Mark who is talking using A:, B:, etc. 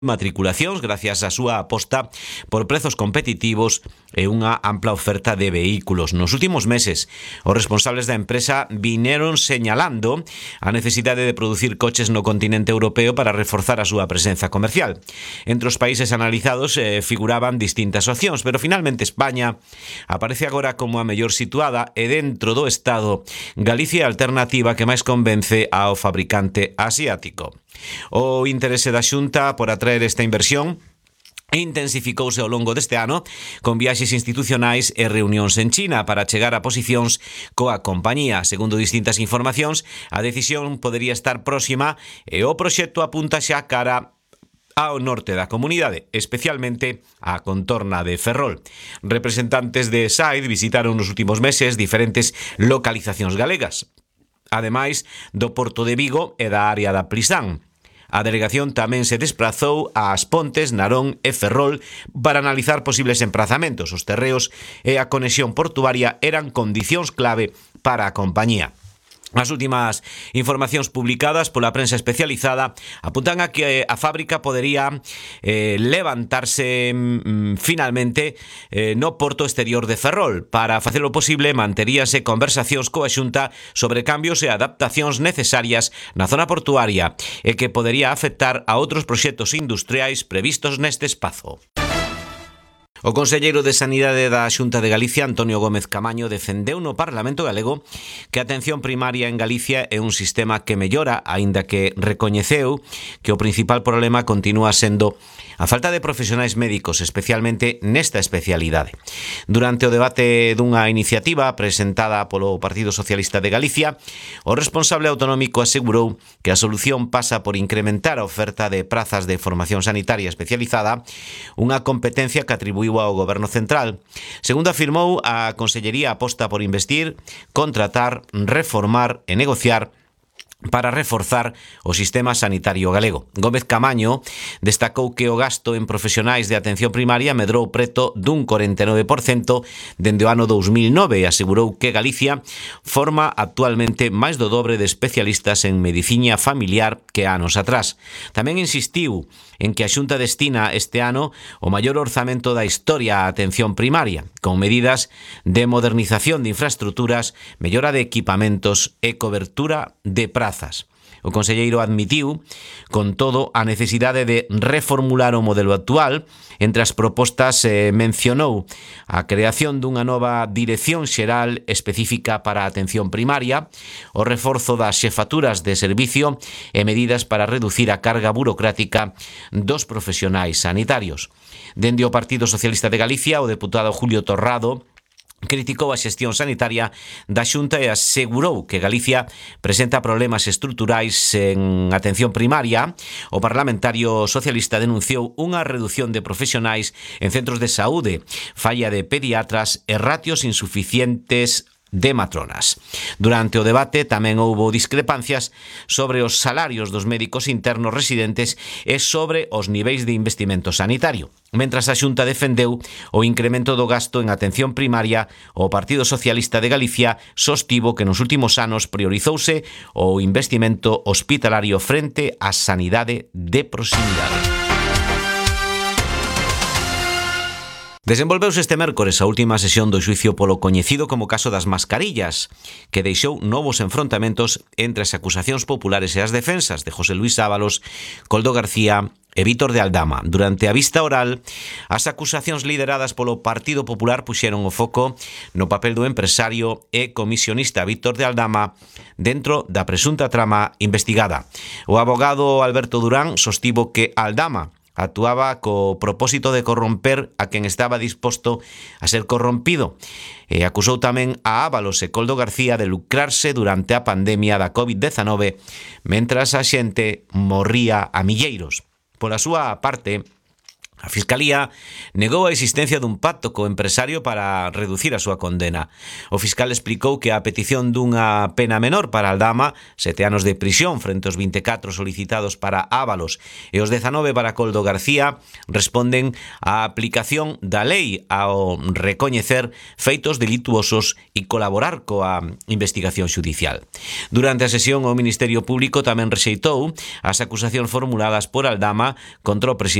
A: matriculacións gracias á súa aposta por prezos competitivos e unha ampla oferta de vehículos. Nos últimos meses, os responsables da empresa vineron señalando a necesidade de producir coches no continente europeo para reforzar a súa presenza comercial. Entre os países analizados figuraban distintas opcións, pero finalmente España aparece agora como a mellor situada e dentro do Estado Galicia é a alternativa que máis convence ao fabricante asiático. O interese da Xunta por atraer esta inversión intensificouse ao longo deste ano con viaxes institucionais e reunións en China para chegar a posicións coa compañía. Segundo distintas informacións, a decisión podería estar próxima e o proxecto apunta xa cara ao norte da comunidade, especialmente á contorna de Ferrol. Representantes de SAID visitaron nos últimos meses diferentes localizacións galegas, ademais do Porto de Vigo e da área da Plisán. A delegación tamén se desprazou ás Pontes, Narón e Ferrol para analizar posibles emprazamentos. Os terreos e a conexión portuaria eran condicións clave para a compañía. As últimas informacións publicadas pola prensa especializada apuntan a que a fábrica podería levantarse finalmente no porto exterior de Ferrol. Para facelo posible, manteríase conversacións coa Xunta sobre cambios e adaptacións necesarias na zona portuaria e que podería afectar a outros proxectos industriais previstos neste espazo. O conselleiro de Sanidade da Xunta de Galicia, Antonio Gómez Camaño, defendeu no Parlamento galego que a atención primaria en Galicia é un sistema que mellora, aínda que recoñeceu que o principal problema continúa sendo a falta de profesionais médicos, especialmente nesta especialidade. Durante o debate dunha iniciativa presentada polo Partido Socialista de Galicia, o responsable autonómico asegurou que a solución pasa por incrementar a oferta de prazas de formación sanitaria especializada, unha competencia que atribuiu ao Goberno Central. Segundo afirmou, a Consellería aposta por investir, contratar, reformar e negociar para reforzar o sistema sanitario galego. Gómez Camaño destacou que o gasto en profesionais de atención primaria medrou preto dun 49% dende o ano 2009 e asegurou que Galicia forma actualmente máis do dobre de especialistas en medicina familiar que anos atrás. Tamén insistiu en que a Xunta destina este ano o maior orzamento da historia á atención primaria, con medidas de modernización de infraestructuras, mellora de equipamentos e cobertura de prazas. O conselleiro admitiu, con todo, a necesidade de reformular o modelo actual. Entre as propostas mencionou a creación dunha nova dirección xeral específica para a atención primaria, o reforzo das xefaturas de servicio e medidas para reducir a carga burocrática dos profesionais sanitarios. Dende o Partido Socialista de Galicia, o deputado Julio Torrado criticou a xestión sanitaria da Xunta e asegurou que Galicia presenta problemas estruturais en atención primaria. O parlamentario socialista denunciou unha reducción de profesionais en centros de saúde, falla de pediatras e ratios insuficientes de matronas. Durante o debate tamén houbo discrepancias sobre os salarios dos médicos internos residentes e sobre os niveis de investimento sanitario. Mentras a Xunta defendeu o incremento do gasto en atención primaria, o Partido Socialista de Galicia sostivo que nos últimos anos priorizouse o investimento hospitalario frente á sanidade de proximidade. Desenvolveuse este mércores a última sesión do xuicio polo coñecido como caso das mascarillas, que deixou novos enfrontamentos entre as acusacións populares e as defensas de José Luis Ábalos, Koldo García e Vítor de Aldama. Durante a vista oral, as acusacións lideradas polo Partido Popular puxeron o foco no papel do empresario e comisionista Vítor de Aldama dentro da presunta trama investigada. O abogado Alberto Durán sostivo que Aldama actuaba co propósito de corromper a quen estaba disposto a ser corrompido e acusou tamén a Ábalos e Koldo García de lucrarse durante a pandemia da COVID-19 mentras a xente morría a milleiros. Pola súa parte, A Fiscalía negou a existencia dun pacto co empresario para reducir a súa condena. O fiscal explicou que a petición dunha pena menor para Aldama, 7 anos de prisión frente aos 24 solicitados para Ábalos e os 19 para Coldo García, responden á aplicación da lei ao recoñecer feitos delituosos e colaborar coa investigación xudicial. Durante a sesión, o Ministerio Público tamén rexeitou as acusacións formuladas por Aldama contra o presidente